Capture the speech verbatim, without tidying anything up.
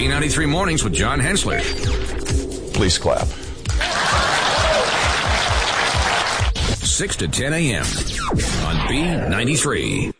B ninety-three Mornings with John Hensler. Please clap. six to ten a.m. on B ninety-three.